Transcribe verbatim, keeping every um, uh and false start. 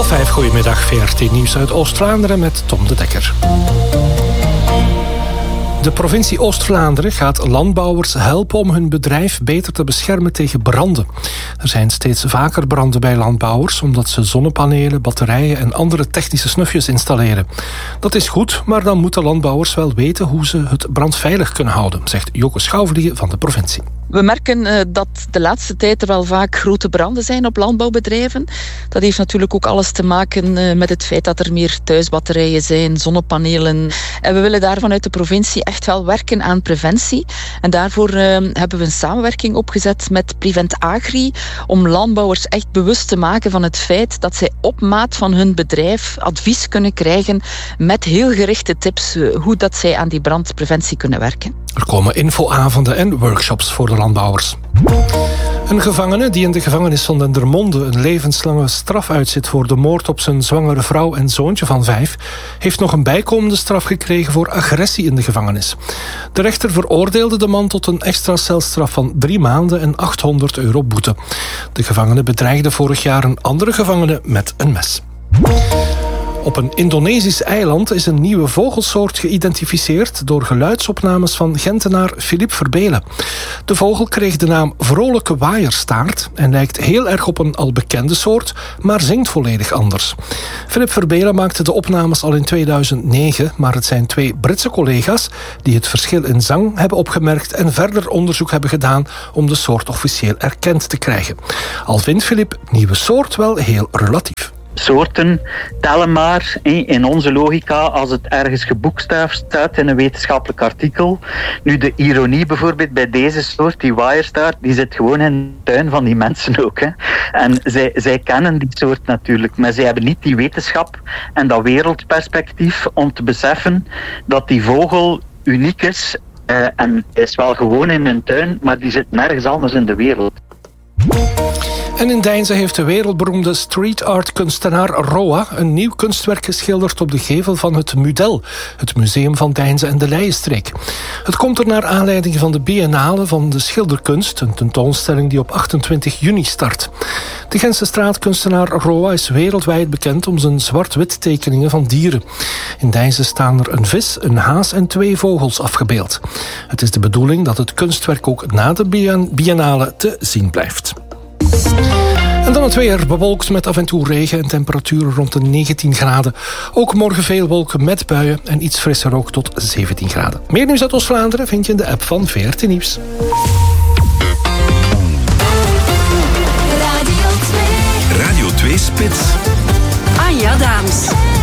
vijf, goedemiddag, V R T Nieuws uit Oost-Vlaanderen met Tom de Dekker. De provincie Oost-Vlaanderen gaat landbouwers helpen om hun bedrijf beter te beschermen tegen branden. Er zijn steeds vaker branden bij landbouwers omdat ze zonnepanelen, batterijen en andere technische snufjes installeren. Dat is goed, maar dan moeten landbouwers wel weten hoe ze het brandveilig kunnen houden, zegt Joke Schouwvliegen van de provincie. We merken uh, dat de laatste tijd er wel vaak grote branden zijn op landbouwbedrijven. Dat heeft natuurlijk ook alles te maken uh, met het feit dat er meer thuisbatterijen zijn, zonnepanelen. En we willen daar vanuit de provincie echt wel werken aan preventie. En daarvoor uh, hebben we een samenwerking opgezet met Prevent Agri om landbouwers echt bewust te maken van het feit dat zij op maat van hun bedrijf advies kunnen krijgen met heel gerichte tips uh, hoe dat zij aan die brandpreventie kunnen werken. Er komen infoavonden en workshops voor de landbouwers. Een gevangene die in de gevangenis van Dendermonde een levenslange straf uitzit voor de moord op zijn zwangere vrouw en zoontje van vijf, heeft nog een bijkomende straf gekregen voor agressie in de gevangenis. De rechter veroordeelde de man tot een extra celstraf van drie maanden en achthonderd euro boete. De gevangene bedreigde vorig jaar een andere gevangene met een mes. Op een Indonesisch eiland is een nieuwe vogelsoort geïdentificeerd door geluidsopnames van Gentenaar Philippe Verbelen. De vogel kreeg de naam vrolijke waaierstaart en lijkt heel erg op een al bekende soort, maar zingt volledig anders. Philippe Verbelen maakte de opnames al in tweeduizend negen, maar het zijn twee Britse collega's die het verschil in zang hebben opgemerkt en verder onderzoek hebben gedaan om de soort officieel erkend te krijgen. Al vindt Philippe nieuwe soort wel heel relatief. Soorten tellen maar in onze logica als het ergens geboekstaafd staat in een wetenschappelijk artikel. Nu de ironie bijvoorbeeld bij deze soort, die waaierstaart, die zit gewoon in de tuin van die mensen ook. Hè. En zij, zij kennen die soort natuurlijk, maar zij hebben niet die wetenschap en dat wereldperspectief om te beseffen dat die vogel uniek is uh, en is wel gewoon in hun tuin, maar die zit nergens anders in de wereld. En in Deinze heeft de wereldberoemde street art kunstenaar Roa een nieuw kunstwerk geschilderd op de gevel van het Mudel, het museum van Deinze en de Leienstreek. Het komt er naar aanleiding van de Biennale van de Schilderkunst, een tentoonstelling die op achtentwintig juni start. De Gentse straatkunstenaar Roa is wereldwijd bekend om zijn zwart-wit tekeningen van dieren. In Deinze staan er een vis, een haas en twee vogels afgebeeld. Het is de bedoeling dat het kunstwerk ook na de Biennale te zien blijft. En dan het weer, bewolkt met af en toe regen en temperaturen rond de negentien graden. Ook morgen veel wolken met buien en iets frisser ook tot zeventien graden. Meer nieuws uit Oost-Vlaanderen vind je in de app van V R T Nieuws. Radio twee Spits. Anja Daams.